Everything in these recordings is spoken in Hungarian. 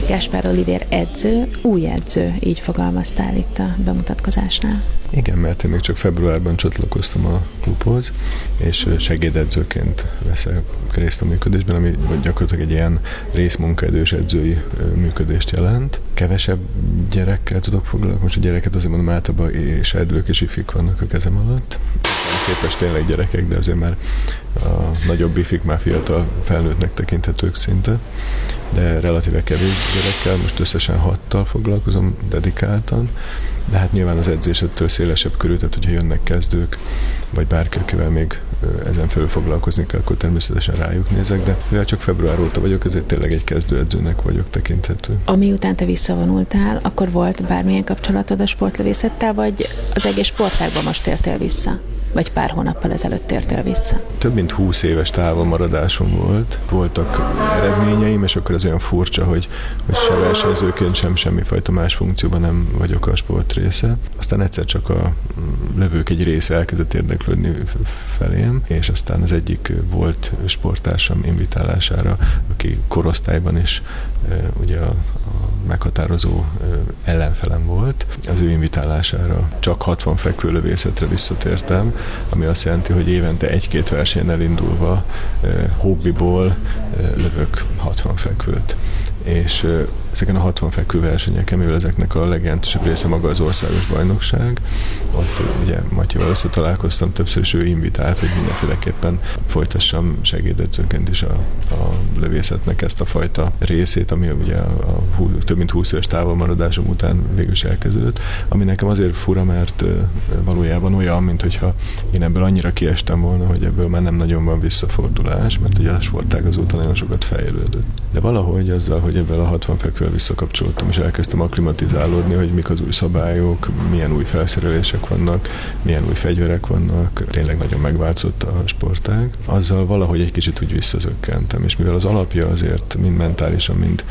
Gáspár Olivér edző, új edző, így fogalmaztál itt a bemutatkozásnál. Igen, mert én még csak februárban csatlakoztam a klubhoz, és segédedzőként veszek részt a működésben, ami gyakorlatilag egy ilyen részmunkaidős edzői működést jelent. Kevesebb gyerekkel tudok foglalkozni, most a gyereket azért mondom, általában serdülők és ifik vannak a kezem alatt. Képest tényleg gyerekek, de azért már a nagyobb ifik már fiatal felnőttnek tekinthetők szinte, de relatíve kevés gyerekkel, most összesen 6-tal foglalkozom dedikáltan, de hát nyilván az edzés ettől szélesebb körül, tehát hogyha jönnek kezdők, vagy bárki, akivel még ezen felül foglalkozni kell, akkor természetesen rájuk nézek, de mivel csak február óta vagyok, ezért tényleg egy kezdőedzőnek vagyok tekinthető. Amiután te visszavonultál, akkor volt bármilyen kapcsolatod a sportlövészettel, vagy az egész sportágban most tértél vissza? Vagy pár hónappal ezelőtt tértél vissza? Több mint 20 éves távolmaradásom volt. Voltak eredményeim, és akkor ez olyan furcsa, hogy se versenyzőként, sem semmifajta más funkcióban nem vagyok a sport része. Aztán egyszer csak a lövők egy része elkezdett érdeklődni felém, és aztán az egyik volt sporttársam invitálására, aki korosztályban is ugye a meghatározó ellenfelem volt. Az ő invitálására csak 60 fekvőlövészetre visszatértem, ami azt jelenti, hogy évente 1-2 versenyen elindulva hobbiból lövök 60 fekvőt. És ezeken a 60 fekvő versenyeken, mivel ezeknek a legjelentősebb része maga az országos bajnokság, ott ugye Matyival összetalálkoztam többször, és ő invitált, hogy mindenféleképpen folytassam segédedzőként is a lövészetnek ezt a fajta részét, ami ugye a több mint 20 éves távolmaradásom után végül is elkezdődött, ami nekem azért fura, mert valójában olyan, mint hogyha én ebből annyira kiestem volna, hogy ebből már nem nagyon van visszafordulás, mert ugye a sportág azóta nagyon sokat fejlődött. De valahogy azzal, hogy ebből a 60 fekvővel visszakapcsoltam, és elkezdtem akklimatizálódni, hogy mik az új szabályok, milyen új felszerelések vannak, milyen új fegyverek vannak, tényleg nagyon megváltozott a sportág. Azzal valahogy egy kicsit úgy visszazökkentem, és mivel az alapja azért mind mentálisan, mind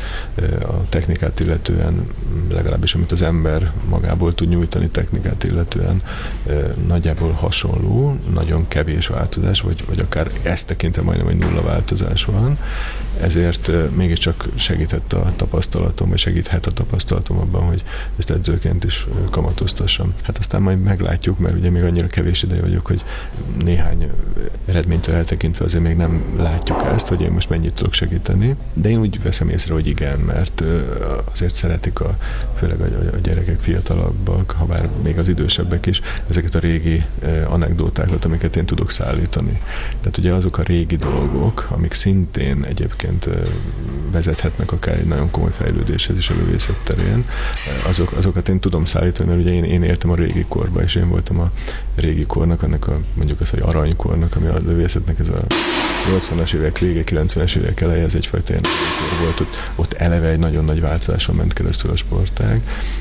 a technikát illetően, legalábbis amit az ember magából tud nyújtani technikát illetően, nagyjából hasonló, nagyon kevés változás, vagy akár ezt tekintve majdnem egy nulla változás van, ezért mégiscsak segített a tapasztalatom, vagy segíthet a tapasztalatom abban, hogy ezt edzőként is kamatoztassam. Hát aztán majd meglátjuk, mert ugye még annyira kevés ideje vagyok, hogy néhány eredménytől eltekintve azért még nem látjuk ezt, hogy én most mennyit tudok segíteni, de én úgy veszem észre, hogy igen, mert azért szeretik főleg a gyerekek, fiatalabbak, ha bár még az idősebbek is, ezeket a régi anekdótákat, amiket én tudok szállítani. Tehát ugye azok a régi dolgok, amik szintén egyébként vezethetnek akár egy nagyon komoly fejlődéshez is a lövészet terén, azokat én tudom szállítani, mert ugye én éltem a régi korba, és én voltam a régi kornak, annak a mondjuk az, hogy aranykornak, ami a lövészetnek ez a 80-as évek vége, 90-es évek eleje, ez egyfajta ilyen kor volt, ott eleve egy nagyon nagy változáson ment keresztül a sportág,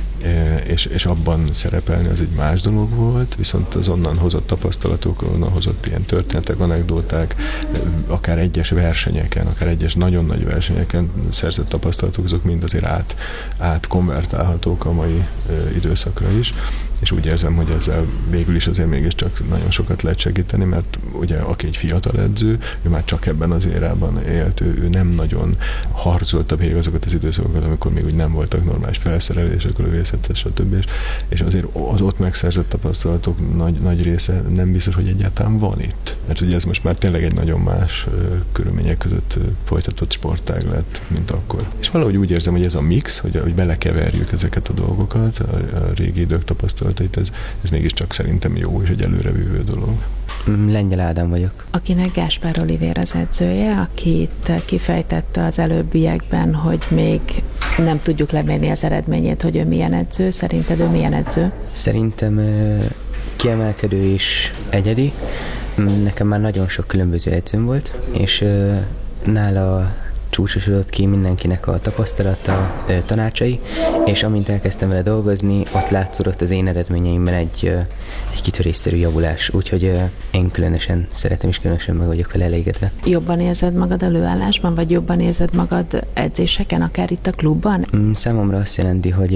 és abban szerepelni az egy más dolog volt, viszont az onnan hozott tapasztalatok, onnan hozott ilyen történetek, anekdóták, akár egyes versenyeken, akár egyes nagyon nagy versenyeken szerzett tapasztalatok, azok mind azért átkonvertálhatók a mai időszakra is, és úgy érzem, hogy ezzel végül is azért mégiscsak nagyon sokat lehet segíteni, mert ugye aki egy fiatal edző, ő már csak ebben az érában élt, ő nem nagyon harcolta végig azokat az időszakokat, amikor még úgy nem voltak normális felszerelések, a lövészetes, stb. És azért az ott megszerzett tapasztalatok nagy része nem biztos, hogy egyáltalán van itt. Mert ugye ez most már tényleg egy nagyon más körülmények között folytatott sportág lett, mint akkor. És valahogy úgy érzem, hogy ez a mix, hogy belekeverjük ezeket a dolgokat, a régi idők tapasztalatait, ez mégiscsak szerintem jó és egy előrevívő dolog. Lengyel Ádám vagyok. Akinek Gáspár Olivér az edzője, akit kifejtette az előbbiekben, hogy még nem tudjuk lemérni az eredményét, hogy ő milyen edző. Szerinted ő milyen edző? Szerintem kiemelkedő és egyedi. Nekem már nagyon sok különböző edzőm volt, és nála csúcsosodott ki mindenkinek a tapasztalata, tanácsai, és amint elkezdtem vele dolgozni, ott látszódott az én eredményeimben egy kitörésszerű javulás, úgyhogy én különösen szeretem, és különösen meg vagyok vele elégedve. Jobban érzed magad előállásban, vagy jobban érzed magad edzéseken, akár itt a klubban? Számomra azt jelenti, hogy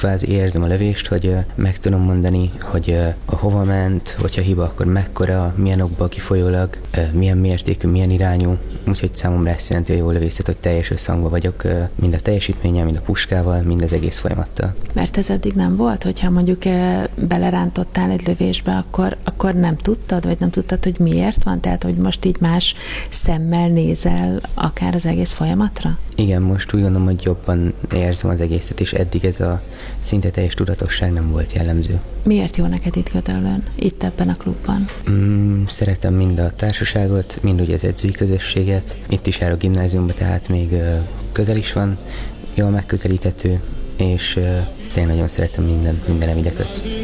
kvázi érzem a lövést, hogy meg tudom mondani, hogy hova ment, hogyha hiba, akkor mekkora, milyen okból kifolyólag, milyen mértékű, milyen irányú. Úgyhogy számomra ezt jelenti a jó lövészet, hogy teljes összhangban vagyok mind a teljesítménnyel, mind a puskával, mind az egész folyamattal. Mert ez eddig nem volt, hogyha mondjuk belerántottál egy lövésbe, akkor nem tudtad, vagy nem tudtad, hogy miért van? Tehát, hogy most így más szemmel nézel akár az egész folyamatra? Igen, most úgy gondolom, hogy jobban érzem az egészet, és eddig ez a szinte teljes tudatosság nem volt jellemző. Miért jó neked itt Gödöllőn, itt ebben a klubban? Szeretem mind a társaságot, mind ugye az edzői közösséget. Itt is járok gimnáziumba, tehát még közel is van, jól megközelíthető, és tényleg nagyon szeretem minden ide kötsz.